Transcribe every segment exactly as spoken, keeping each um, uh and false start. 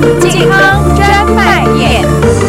健康专卖店。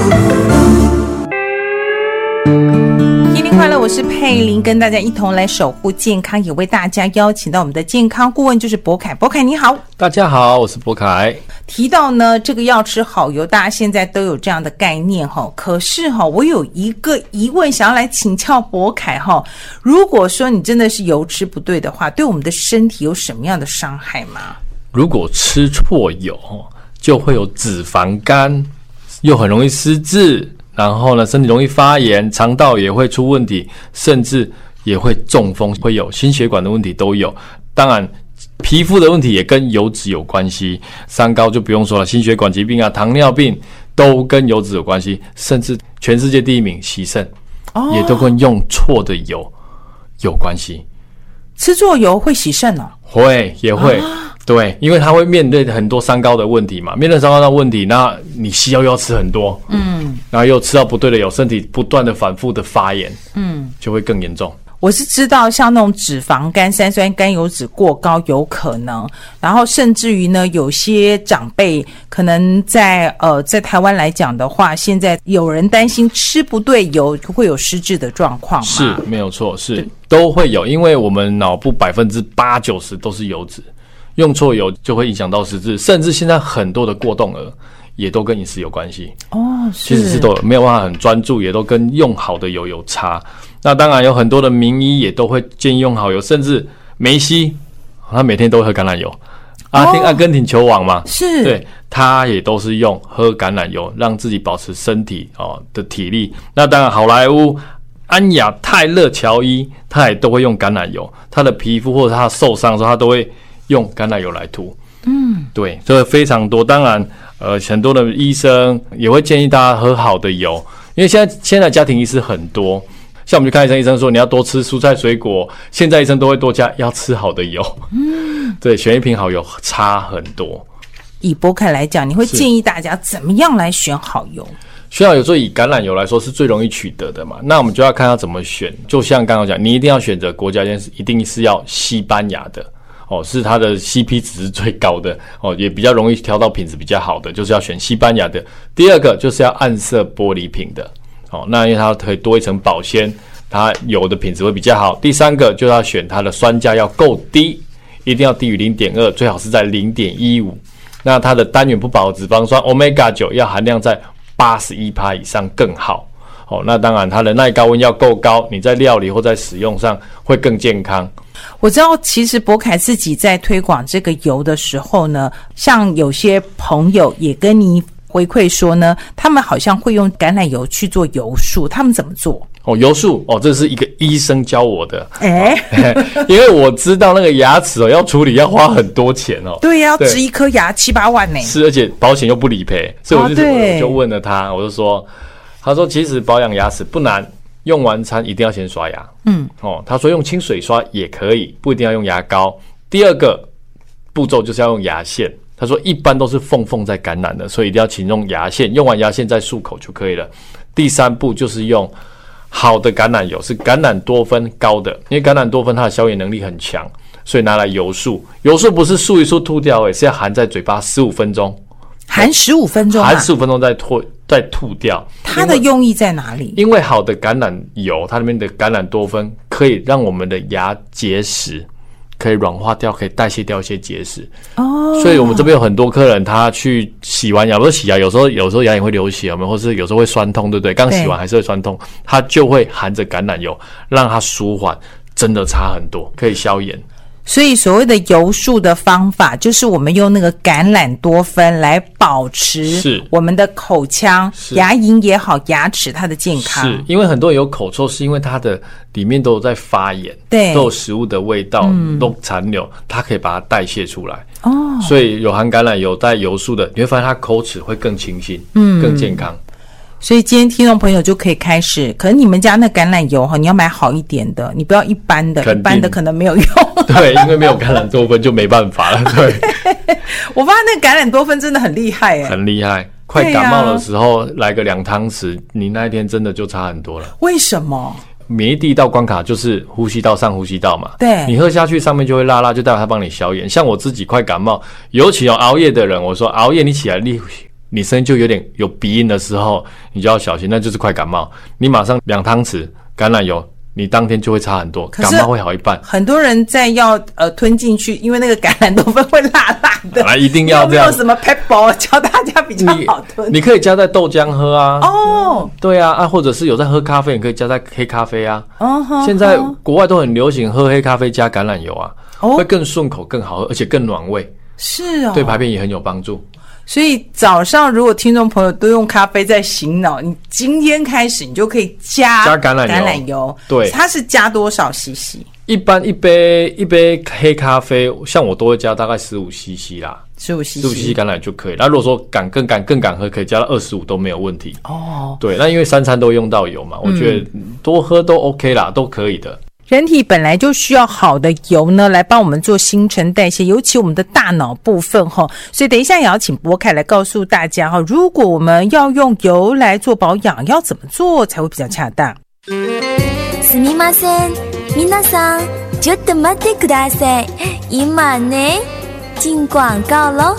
新年快乐，我是佩玲，跟大家一同来守护健康，也为大家邀请到我们的健康顾问，就是博凯。博凯你好。 大家好，我是博凯。 提到呢这个要吃好油，大家现在都有这样的概念齁，可是齁我有一个疑问想要来请教博凯齁，如果说你真的是油吃不对的话，对我们的身体有什么样的伤害吗？ 如果吃错油就会有脂肪肝，又很容易失智，然后呢身体容易发炎，肠道也会出问题，甚至也会中风，会有心血管的问题都有。当然皮肤的问题也跟油脂有关系，三高就不用说了，心血管疾病啊、糖尿病都跟油脂有关系，甚至全世界第一名洗肾、哦、也都跟用错的油有关系。 吃错油会洗肾哦？ 会，也会、啊、对，因为它会面对很多三高的问题嘛，面对三高的问题，那你西药又要吃很多，嗯，然后又吃到不对的油，身体不断的反复的发炎，嗯，就会更严重。 我是知道像那种脂肪肝、三酸甘油脂过高有可能，然后甚至于呢有些长辈可能在呃在台湾来讲的话，现在有人担心吃不对油会有失智的状况吗？ 是没有错，是都会有，因为我们脑部百分之八九十都是油脂，用错油就会影响到失智，甚至现在很多的过动儿也都跟饮食有关系哦，其实是都没有办法很专注，也都跟用好的油有差。那当然有很多的名医也都会建议用好油，甚至梅西他每天都会喝橄榄油，阿根、哦、阿根廷球王嘛， 是，对， 他也都是用喝橄榄油让自己保持身体、哦、的体力。那当然好莱坞安雅泰勒乔伊他也都会用橄榄油，他的皮肤或者他受伤的时候他都会用橄榄油来涂，嗯，对，这个非常多。当然呃，很多的医生也会建议大家喝好的油，因为现在现在家庭医师很多，像我们去看医生，医生说你要多吃蔬菜水果，现在医生都会多加要吃好的油，嗯，对，选一瓶好油差很多。 以博凯来讲，你会建议大家怎么样来选好油？ 选好油，所以以橄榄油来说是最容易取得的嘛，那我们就要看要怎么选。就像刚刚讲，你一定要选择国家间一定是要西班牙的哦，是它的 C P 值是最高的哦，也比较容易挑到品质比较好的，就是要选西班牙的。第二个就是要暗色玻璃瓶的哦，那因为它可以多一层保鲜，它油的品质会比较好。第三个就要选它的酸价要够低，一定要低于 零点二， 最好是在 零点一五。那它的单元不饱和脂肪酸 欧米伽九 要含量在 百分之八十一 以上更好哦。那当然它的耐高温要够高，你在料理或在使用上会更健康。 我知道其实博凯自己在推广这个油的时候呢，像有些朋友也跟你回馈说呢，他们好像会用橄榄油去做油术，他们怎么做？ 哦，油术哦，这是一个医生教我的， 哎、 欸，因为我知道那个牙齿哦要处理要花很多钱哦， 对呀、啊，植一颗牙七八万呢， 是，而且保险又不理赔，所以我就、哦、我就问了他，我就说，他说其实保养牙齿不难，用完餐一定要先刷牙，嗯，哦，他说用清水刷也可以，不一定要用牙膏。第二个步骤就是要用牙线。他说一般都是缝缝在感染的，所以一定要请用牙线，用完牙线再漱口就可以了。第三步就是用好的橄榄油，是橄榄多酚高的，因为橄榄多酚它的消炎能力很强，所以拿来油漱。油漱不是漱一漱吐掉而已，是要含在嘴巴十五分钟， 含十五分钟、啊， 含十五分钟再吐再吐掉。 它的用意在哪里？ 因为好的橄榄油，它里面的橄榄多酚可以让我们的牙结石可以软化掉，可以代谢掉一些结石哦。所以我们这边有很多客人，他去洗完牙，不是洗牙，有时候有时候牙龈会流血，或是有时候会酸痛，对不对？刚洗完还是会酸痛，他就会含着橄榄油让它舒缓，真的差很多，可以消炎。 所以所谓的油术的方法，就是我们用那个橄榄多酚来保持我们的口腔、牙龈也好，牙齿它的健康。 是因为很多人有口臭，是因为它的里面都有在发炎，对，都有食物的味道，嗯、都残留，它可以把它代谢出来。哦，所以有含橄榄油带油素的，你会发现它口齿会更清新，嗯，更健康。 所以今天听众朋友就可以开始，可能你们家那橄榄油你要买好一点的，你不要一般的，一般的可能没有用。 对，因为没有橄榄多酚就没办法了。对， 我发现那个橄榄多酚真的很厉害耶， 很厉害。快感冒的时候、啊、来个两汤匙，你那一天真的就差很多了。 为什么？ 免疫第一道关卡就是呼吸道上呼吸道嘛， 对， 你喝下去上面就会辣辣，就代表它帮你消炎。像我自己快感冒，尤其有熬夜的人，我说熬夜你起来立你声音就有点有鼻音的时候，你就要小心，那就是快感冒。你马上两汤匙橄榄油，你当天就会差很多，感冒会好一半。 很多人在要呃吞进去，因为那个橄榄豆粉会辣辣的， 啊，一定要这样。 有没有什么 pepper 教大家比较好吞？ 你, 你可以加在豆浆喝啊。 哦， 对啊，啊，或者是有在喝咖啡，你可以加在黑咖啡啊。 哦， 现在国外都很流行喝黑咖啡加橄榄油啊， 哦， 会更顺口、更好喝，而且更暖胃。 是哦， 对排便也很有帮助。 所以早上如果听众朋友都用咖啡在醒脑，你今天开始你就可以加加橄榄油。 橄榄油， 对， 它是加多少 C C？ 一般一杯一杯黑咖啡，像我都会加大概十五 C C 啦， 十五 C C， 十五 C C 橄榄就可以。那如果说敢更敢更敢喝，可以加到二十五都没有问题。 哦， 对，那因为三餐都用到油嘛，我觉得多喝都 OK 啦，都可以的。 人体本来就需要好的油呢，来帮我们做新陈代谢，尤其我们的大脑部分齁。所以等一下也要请博凯来告诉大家齁，如果我们要用油来做保养，要怎么做才会比较恰当。 すみません、皆さん、ちょっと待ってください。今ね、进广告咯。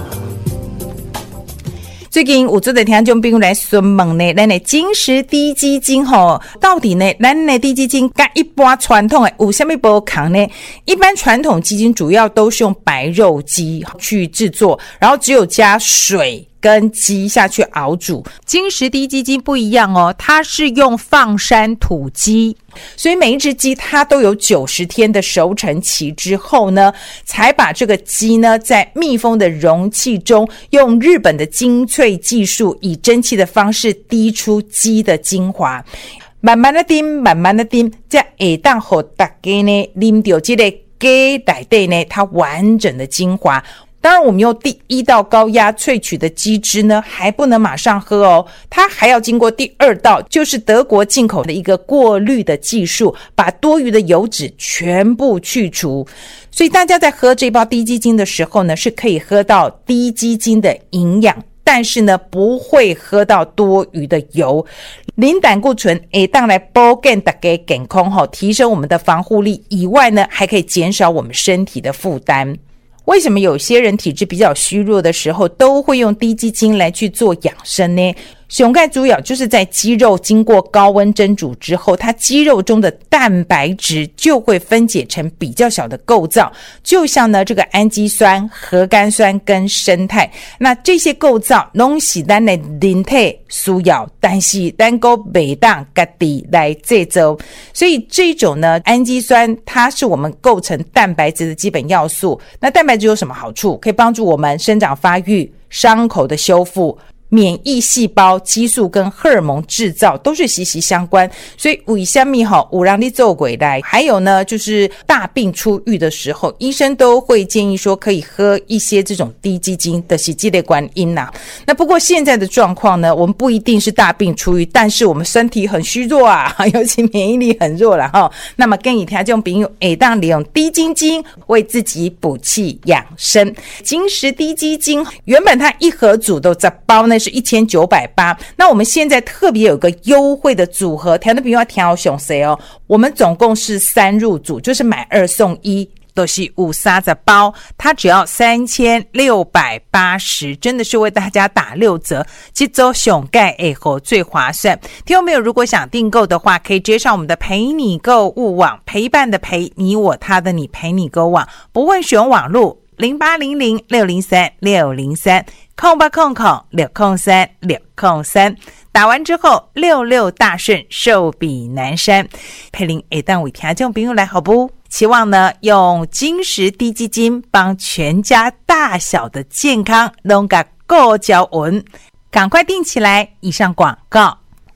最近有做的听众朋友来询问呢，咱的金石低基金吼，到底呢，咱的低基金跟一般传统的有什么不同呢？一般传统基金主要都是用白肉鸡去制作，然后只有加水跟鸡下去熬煮。金石低基金不一样哦，它是用放山土鸡，所以每一只鸡它都有九十天的熟成期之后呢，才把这个鸡呢在密封的容器中，用日本的精粹技术，以蒸汽的方式滴出鸡的精华，慢慢的滴，慢慢的滴，这会当给大家呢啉到这个鸡内底呢它完整的精华。当然我们用第一道高压萃取的鸡汁呢还不能马上喝哦，它还要经过第二道，就是德国进口的一个过滤的技术，把多余的油脂全部去除。所以大家在喝这包低基精的时候呢，是可以喝到低基精的营养，但是呢不会喝到多余的油。零胆固醇会当来保健大家健康，提升我们的防护力以外呢，还可以减少我们身体的负担。为什么有些人体质比较虚弱的时候都会用低基精来去做养生呢？熊钙主要就是在鸡肉经过高温蒸煮之后，它鸡肉中的蛋白质就会分解成比较小的构造，就像呢这个氨基酸、核苷酸跟胜肽，那这些构造都是咱的人体需要，但是咱还不当自己来制作。所以这种呢氨基酸它是我们构成蛋白质的基本要素。那蛋白质有什么好处？可以帮助我们生长发育、伤口的修复、免疫细胞、激素跟荷尔蒙制造都是息息相关。所以为什么齁有让你做回来？还有呢就是大病初愈的时候，医生都会建议说可以喝一些这种低基精的是这个原因啦。那不过现在的状况呢，我们不一定是大病初愈，但是我们身体很虚弱啊，尤其免疫力很弱啦齁。那么建议听众朋友会当利用低基精为自己补气养生。金石低基精原本它一盒组都十包呢是一千九百八十，那我们现在特别有个优惠的组合，听众朋友要听好详细哦。我们总共是三入组，就是买二送一，都是有三十包，它只要三千六百八十，真的是为大家打六折，这周熊钙爱后最划算。听众朋友如果想订购的话，可以直接上我们的陪你购物网，陪伴的陪，你我他的你，陪你购网，不会选网路零八零零六零三六零三空八空空六空三六空三，打完之后六六大顺，寿比南山。佩林会当为听众朋友来好不？期望呢用金石低基精帮全家大小的健康都给顾交稳，赶快订起来。以上广告。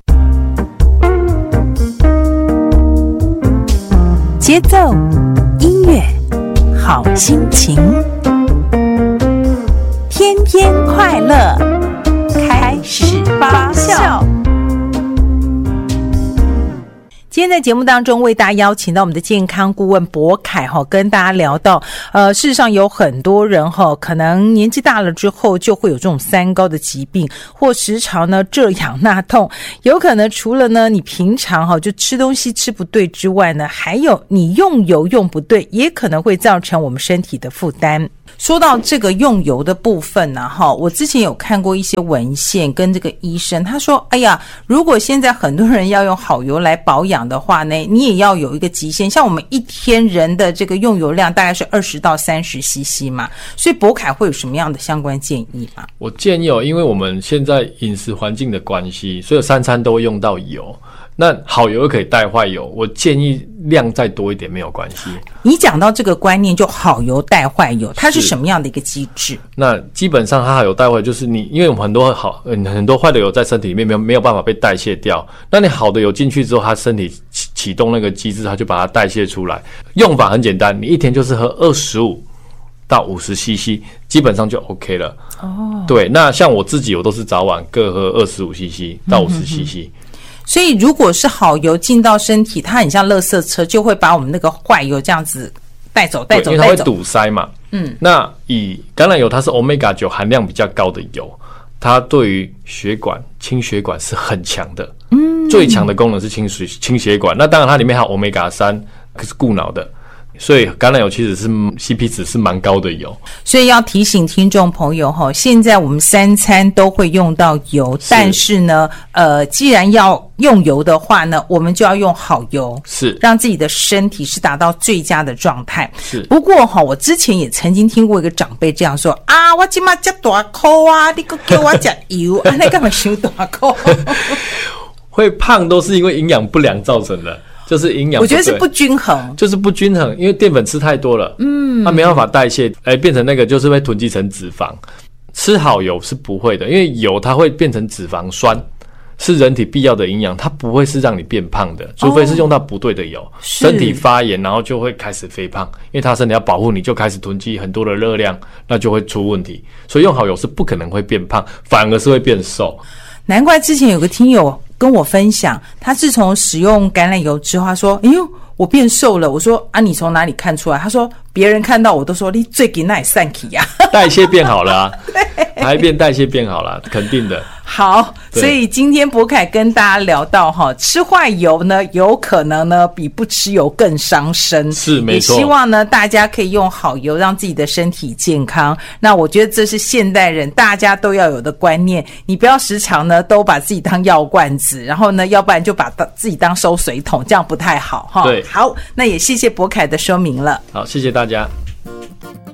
节奏，音乐，好心情，天天快乐，开始发酵。今天在节目当中为大家邀请到我们的健康顾问博凯哈，跟大家聊到呃，事实上有很多人哈，可能年纪大了之后就会有这种三高的疾病，或时常呢这痒那痛，有可能除了呢你平常哈就吃东西吃不对之外呢，还有你用油用不对，也可能会造成我们身体的负担。 说到这个用油的部分呢、啊，我之前有看过一些文献跟这个医生，他说哎呀，如果现在很多人要用好油来保养的话呢，你也要有一个极限，像我们一天人的这个用油量大概是二十到三十 C C 嘛，所以博凯会有什么样的相关建议吗？ 我建议哦，因为我们现在饮食环境的关系，所以三餐都会用到油，那好油又可以带坏油，我建议量再多一点没有关系。 你讲到这个观念，就好油带坏油，它是什么样的一个机制？ 那基本上它好油带坏，就是你因为我们很多好很多坏的油在身体里面没有没有办法被代谢掉，那你好的油进去之后，它身体启启动那个机制，它就把它代谢出来。用法很简单，你一天就是喝二十五到五十 C C， 基本上就 OK 了。哦，对，那像我自己，我都是早晚各喝二十五 C C 到五十 C C。 所以如果是好油进到身体，它很像垃圾车，就会把我们那个坏油这样子带走带走带走， 因为它会堵塞嘛。嗯，那以橄榄油，它是 欧米伽九 含量比较高的油，它对于血管清血管是很强的。嗯，最强的功能是清水清血管。那当然它里面还有 欧米伽三，可是顾脑的。所以橄榄油其实是 C P 值是蛮高的油， 所以要提醒听众朋友哈，现在我们三餐都会用到油，是但是呢，呃，既然要用油的话呢，我们就要用好油， 是让自己的身体是达到最佳的状态。 是， 不过哈，我之前也曾经听过一个长辈这样说啊，我今嘛吃大口啊，你给叫我吃油啊，那干嘛吃大口？ 会胖都是因为营养不良造成的。就是营养， 我觉得是不均衡， 就是不均衡，因为淀粉吃太多了，嗯，它没办法代谢，哎，变成那个就是会囤积成脂肪。吃好油是不会的，因为油它会变成脂肪酸，是人体必要的营养，它不会是让你变胖的，除非是用到不对的油，哦、身体发炎，然后就会开始肥胖，因为它身体要保护你，就开始囤积很多的热量，那就会出问题。所以用好油是不可能会变胖，反而是会变瘦。 难怪之前有个听友跟我分享，他自从使用橄榄油之后，他说：“哎呦，我变瘦了。”我说：“啊，你从哪里看出来？”他说：“别人看到我都说你最近那里散气呀， 代谢变好了啊，排便代谢变好了，肯定的。” 好，所以今天博凯跟大家聊到哈，吃坏油呢，有可能呢比不吃油更伤身， 是没错。 也希望呢大家可以用好油，让自己的身体健康。那我觉得这是现代人大家都要有的观念，你不要时常呢都把自己当药罐子，然后呢，要不然就把自己当收水桶，这样不太好哈。 对， 好，那也谢谢博凯的说明了。 好，谢谢大家。